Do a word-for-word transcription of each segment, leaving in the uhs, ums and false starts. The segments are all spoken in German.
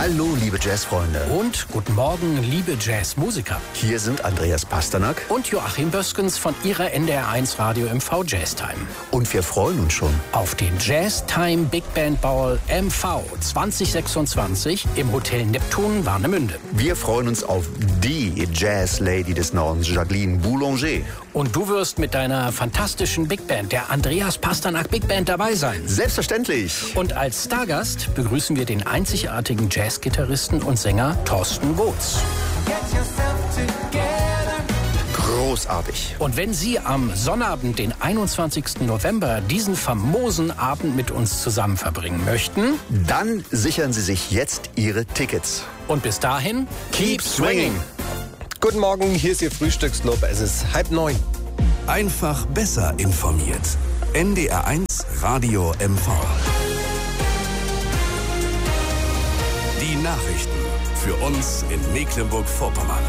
Hallo, liebe Jazzfreunde. Und guten Morgen, liebe Jazzmusiker. Hier sind Andreas Pasternak und Joachim Böskens von Ihrer N D R eins Radio M V Jazztime. Und wir freuen uns schon auf den Jazztime Big Band Ball M V zwanzig sechsundzwanzig im Hotel Neptun Warnemünde. Wir freuen uns auf die Jazz-Lady des Nordens, Jacqueline Boulanger. Und du wirst mit deiner fantastischen Big Band, der Andreas Pasternak Big Band, dabei sein. Selbstverständlich. Und als Stargast begrüßen wir den einzigartigen Jazzgitarristen und Sänger Thorsten Woods. Großartig. Und wenn Sie am Sonnabend, den einundzwanzigsten November, diesen famosen Abend mit uns zusammen verbringen möchten, dann sichern Sie sich jetzt Ihre Tickets. Und bis dahin, keep swinging. Guten Morgen, hier ist Ihr Frühstücksclub. Es ist halb neun. Einfach besser informiert. N D R eins Radio M V. Die Nachrichten für uns in Mecklenburg-Vorpommern.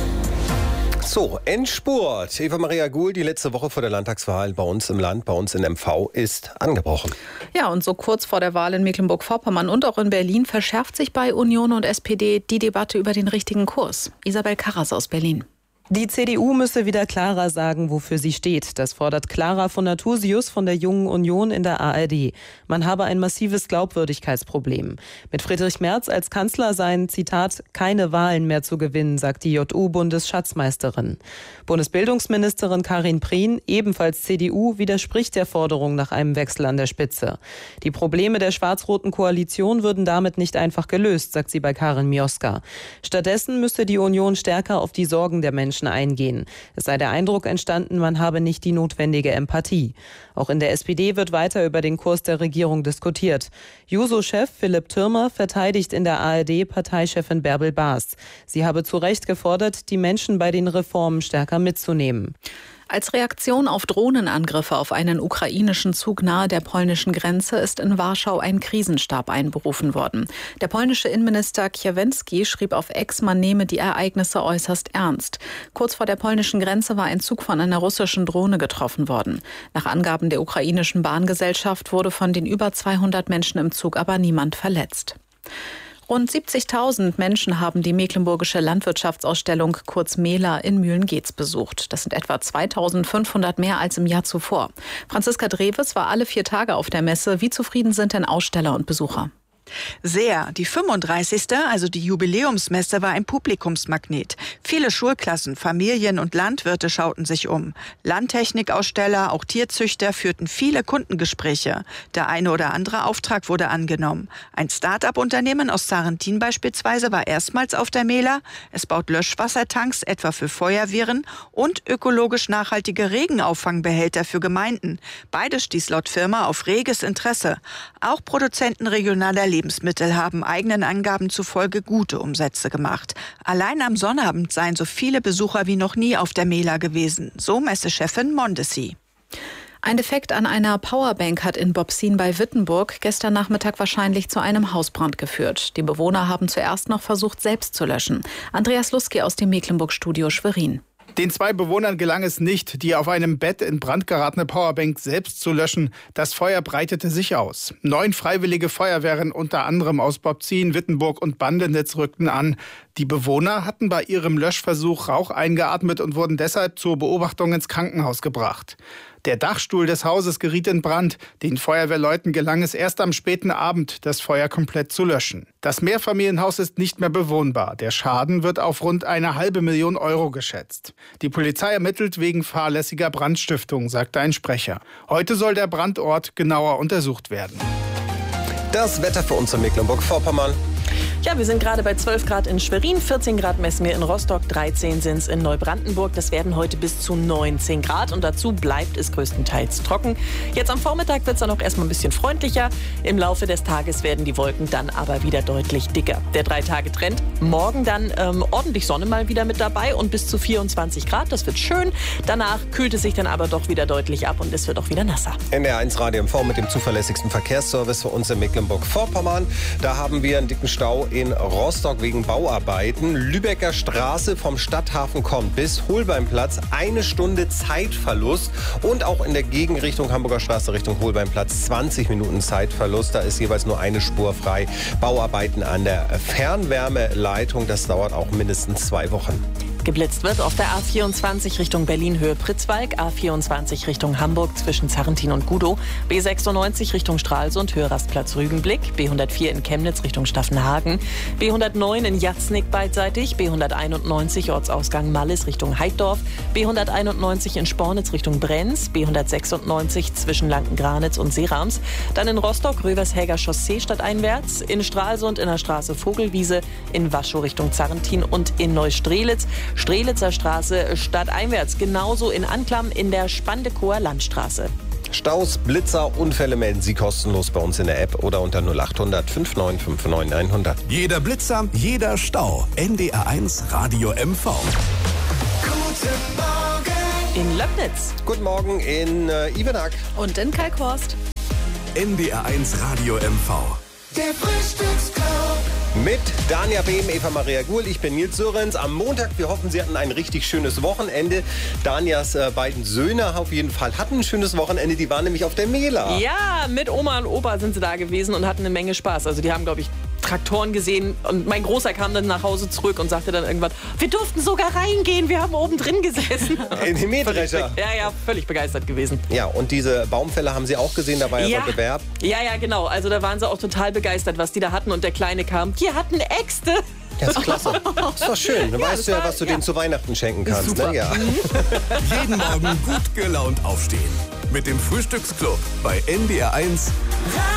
So, Endspurt. Eva Maria Guhl, die letzte Woche vor der Landtagswahl bei uns im Land, bei uns in M V, ist angebrochen. Ja, und so kurz vor der Wahl in Mecklenburg-Vorpommern und auch in Berlin verschärft sich bei Union und S P D die Debatte über den richtigen Kurs. Isabel Karras aus Berlin. Die C D U müsse wieder klarer sagen, wofür sie steht. Das fordert Clara von Natursius von der Jungen Union in der A R D. Man habe ein massives Glaubwürdigkeitsproblem. Mit Friedrich Merz als Kanzler seien, Zitat, keine Wahlen mehr zu gewinnen, sagt die J U-Bundesschatzmeisterin. Bundesbildungsministerin Karin Prien, ebenfalls C D U, widerspricht der Forderung nach einem Wechsel an der Spitze. Die Probleme der schwarz-roten Koalition würden damit nicht einfach gelöst, sagt sie bei Karin Mioska. Stattdessen müsste die Union stärker auf die Sorgen der Menschen eingehen. Es sei der Eindruck entstanden, man habe nicht die notwendige Empathie. Auch in der S P D wird weiter über den Kurs der Regierung diskutiert. Juso-Chef Philipp Thürmer verteidigt in der A R D Parteichefin Bärbel Baas. Sie habe zu Recht gefordert, die Menschen bei den Reformen stärker mitzunehmen. Als Reaktion auf Drohnenangriffe auf einen ukrainischen Zug nahe der polnischen Grenze ist in Warschau ein Krisenstab einberufen worden. Der polnische Innenminister Kiewensky schrieb auf X, man nehme die Ereignisse äußerst ernst. Kurz vor der polnischen Grenze war ein Zug von einer russischen Drohne getroffen worden. Nach Angaben der ukrainischen Bahngesellschaft wurde von den über zweihundert Menschen im Zug aber niemand verletzt. Rund siebzigtausend Menschen haben die Mecklenburgische Landwirtschaftsausstellung kurz MELA in Mühlen-Geetz besucht. Das sind etwa zweitausendfünfhundert mehr als im Jahr zuvor. Franziska Drewes war alle vier Tage auf der Messe. Wie zufrieden sind denn Aussteller und Besucher? Sehr. Die fünfunddreißigste, also die Jubiläumsmesse, war ein Publikumsmagnet. Viele Schulklassen, Familien und Landwirte schauten sich um. Landtechnikaussteller, auch Tierzüchter führten viele Kundengespräche. Der eine oder andere Auftrag wurde angenommen. Ein Start-up-Unternehmen aus Sarrentin beispielsweise war erstmals auf der MELA. Es baut Löschwassertanks, etwa für Feuerwehren, und ökologisch nachhaltige Regenauffangbehälter für Gemeinden. Beides stieß laut Firma auf reges Interesse. Auch Produzenten regionaler Lebensmittel haben eigenen Angaben zufolge gute Umsätze gemacht. Allein am Sonnabend seien so viele Besucher wie noch nie auf der MELA gewesen, so Messechefin Mondesi. Ein Defekt an einer Powerbank hat in Bobsin bei Wittenburg gestern Nachmittag wahrscheinlich zu einem Hausbrand geführt. Die Bewohner haben zuerst noch versucht, selbst zu löschen. Andreas Luski aus dem Mecklenburg-Studio Schwerin. Den zwei Bewohnern gelang es nicht, die auf einem Bett in Brand geratene Powerbank selbst zu löschen. Das Feuer breitete sich aus. Neun freiwillige Feuerwehren, unter anderem aus Bobzin, Wittenburg und Bandenitz, rückten an. Die Bewohner hatten bei ihrem Löschversuch Rauch eingeatmet und wurden deshalb zur Beobachtung ins Krankenhaus gebracht. Der Dachstuhl des Hauses geriet in Brand. Den Feuerwehrleuten gelang es erst am späten Abend, das Feuer komplett zu löschen. Das Mehrfamilienhaus ist nicht mehr bewohnbar. Der Schaden wird auf rund eine halbe Million Euro geschätzt. Die Polizei ermittelt wegen fahrlässiger Brandstiftung, sagte ein Sprecher. Heute soll der Brandort genauer untersucht werden. Das Wetter für uns in Mecklenburg-Vorpommern. Ja, wir sind gerade bei zwölf Grad in Schwerin, vierzehn Grad messen wir in Rostock, dreizehn sind es in Neubrandenburg. Das werden heute bis zu neunzehn Grad und dazu bleibt es größtenteils trocken. Jetzt am Vormittag wird es dann auch erstmal ein bisschen freundlicher. Im Laufe des Tages werden die Wolken dann aber wieder deutlich dicker. Der Drei-Tage-Trend, morgen dann ähm, ordentlich Sonne mal wieder mit dabei und bis zu vierundzwanzig Grad, das wird schön. Danach kühlt es sich dann aber doch wieder deutlich ab und es wird auch wieder nasser. N D R eins Radio M V mit dem zuverlässigsten Verkehrsservice für uns in Mecklenburg-Vorpommern. Da haben wir einen dicken Stau in Rostock wegen Bauarbeiten. Lübecker Straße vom Stadthafen kommt bis Holbeimplatz. Eine Stunde Zeitverlust. Und auch in der Gegenrichtung Hamburger Straße Richtung Holbeimplatz zwanzig Minuten Zeitverlust. Da ist jeweils nur eine Spur frei. Bauarbeiten an der Fernwärmeleitung. Das dauert auch mindestens zwei Wochen. Geblitzt wird auf der A vierundzwanzig Richtung Berlin Höhe Pritzwalk, A vierundzwanzig Richtung Hamburg zwischen Zarrentin und Gudow, B sechsundneunzig Richtung Stralsund Höhe Rastplatz Rügenblick, B hundertvier in Chemnitz Richtung Staffenhagen, B hundertneun in Jatznick beidseitig, B hunderteinundneunzig Ortsausgang Mallis Richtung Heiddorf, B hunderteinundneunzig in Spornitz Richtung Brenz, B hundertsechsundneunzig zwischen Lanken-Granitz und Seerams, dann in Rostock Rövershäger Chaussee stadteinwärts, in Stralsund in der Straße Vogelwiese, in Waschow Richtung Zarrentin und in Neustrelitz, Strelitzer Straße stadteinwärts, genauso in Anklam in der Spandekower Landstraße. Staus, Blitzer, Unfälle melden Sie kostenlos bei uns in der App oder unter null achthundert fünf neun fünf neun hundert. Jeder Blitzer, jeder Stau. N D R eins Radio M V. Guten Morgen in Löbnitz. Guten Morgen in äh, Ivenack. Und in Kalkhorst. N D R eins Radio M V. Der Frühstücksclub. Mit Dania Behm, Eva Maria Guhl, ich bin Nils Sörenz. Am Montag, wir hoffen, Sie hatten ein richtig schönes Wochenende. Danias äh, beiden Söhne auf jeden Fall hatten ein schönes Wochenende. Die waren nämlich auf der Mela. Ja, mit Oma und Opa sind sie da gewesen und hatten eine Menge Spaß. Also die haben, glaube ich, Traktoren gesehen. Und mein Großer kam dann nach Hause zurück und sagte dann irgendwann, wir durften sogar reingehen, wir haben oben drin gesessen. In den Mähdrescher. Ja, ja, völlig begeistert gewesen. Ja, und diese Baumfäller haben Sie auch gesehen, da war ja, ja so ein Gewerb. Ja, ja, genau. Also da waren sie auch total begeistert, was die da hatten. Und der Kleine kam, die hatten Äxte. Ja, ist klasse. Ist doch schön. Du Ja, weißt ja, war, was du ja. denen zu Weihnachten schenken kannst. Super. Ne? Ja. Jeden Morgen gut gelaunt aufstehen. Mit dem Frühstücksclub bei N D R eins.